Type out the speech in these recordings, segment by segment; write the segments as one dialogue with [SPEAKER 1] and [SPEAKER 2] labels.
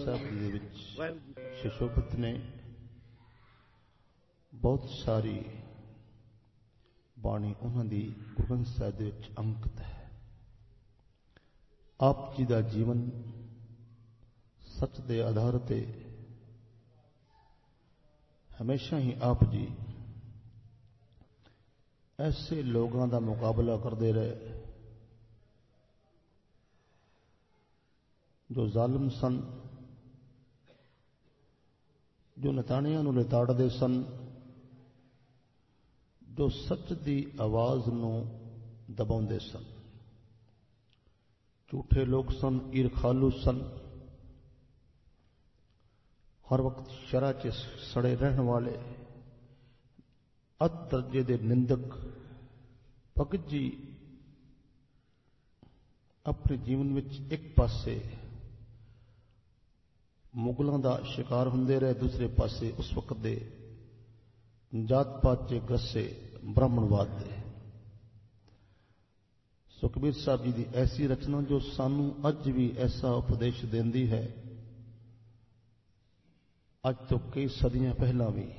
[SPEAKER 1] ਸਾਹਿਬ ਜੀ ਦੇ ਵਿੱਚ ਸ਼ਿਸ਼ੋਪਤ ਨੇ ਬਹੁਤ ਸਾਰੀ ਬਾਣੀ ਉਹਨਾਂ ਦੀ ਗੁਰੂ ਗ੍ਰੰਥ ਸਾਹਿਬ ਦੇ ਵਿੱਚ ਅੰਕਿਤ ਹੈ। ਆਪ ਜੀ ਦਾ ਜੀਵਨ ਸੱਚ ਦੇ ਆਧਾਰ ਤੇ ਹਮੇਸ਼ਾ ਹੀ ਆਪ ਜੀ ऐसे लोगों का मुकाबला करते रहे जो जालिम सन, जो नताणियां नूं लिताड़दे सन, जो सच की आवाज़ नूं दबाउंदे सन। झूठे लोग सन, ईरखालू सन, हर वक्त शरा च सड़े रहने वाले, अत दर्जे दे निंदक भगत जी अपने जीवन में एक पासे मुगलों का शिकार होंदे रहे, दूसरे पासे उस वक्त दे जात पात के ग्रसे ब्राह्मणवाद दे। सुखबीर साहब जी की ऐसी रचना जो सानू अज भी ऐसा उपदेश देंदी है, अज तो कई सदियां पहला भी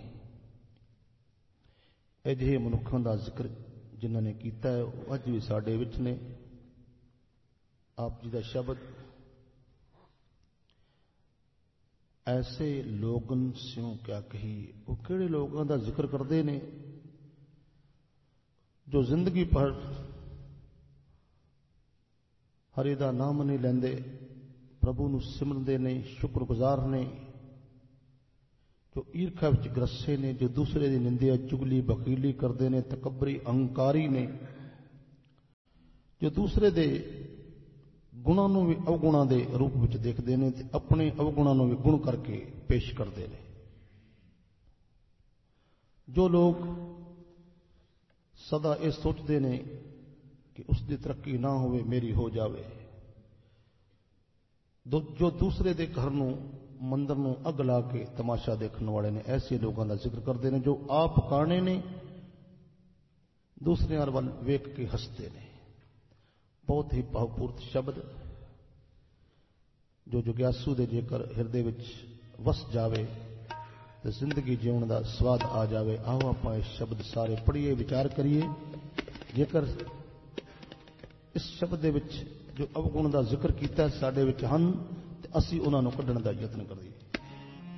[SPEAKER 1] अजिहे मनुखों का जिक्र जिन्होंने किया है वो अज भी साडे विच ने। आप जी का शब्द ऐसे लोगन स्यों क्या कही, वो किहड़े लोगों का जिक्र करते हैं जो जिंदगी भर हरि का नाम नहीं लेंदे, प्रभु नूं सिमरदे नहीं, शुक्रगुजार ने, जो ईर्खा विच ग्रसे ने, जो दूसरे की निंदिया चुगली बखीली करते हैं, तकबरी अहंकारी ने, जो दूसरे के गुणों नूं भी अवगुणों के रूप में देखते हैं ते अपने अवगुणों नूं भी गुण करके पेश करते हैं। जो लोग सदा ये सोचते हैं कि उसकी तरक्की ना होवे मेरी हो जावे, जो दूसरे के घर नूं मंदिर नूं अग ला के तमाशा देखने वाले ने, ऐसे लोगों का जिक्र करते हैं जो आप काने ने, दूसरे वाल वेख के हसते ने। बहुत ही भावपूर्त शब्द जो जिग्यासू दे जेकर हिरदे विच वस जावे तो जिंदगी जीवन का स्वाद आ जावे। आओ आपां इस शब्द सारे पढ़िए, विचार करिए। जेकर इस शब्द दे विच जो अवगुण का जिक्र किया साडे विच हन ते असीं उन्हां नूं कढण दा यतन करिए।